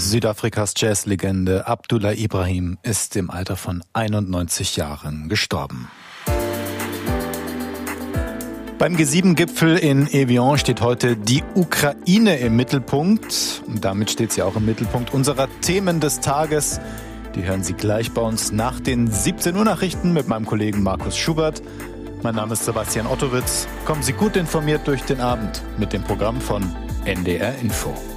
Südafrikas Jazzlegende Abdullah Ibrahim ist im Alter von 91 Jahren gestorben. Beim G7-Gipfel in Evian steht heute die Ukraine im Mittelpunkt. Und damit steht sie auch im Mittelpunkt unserer Themen des Tages. Die hören Sie gleich bei uns nach den 17 Uhr Nachrichten mit meinem Kollegen Markus Schubert. Mein Name ist Sebastian Ottowitz. Kommen Sie gut informiert durch den Abend mit dem Programm von NDR Info.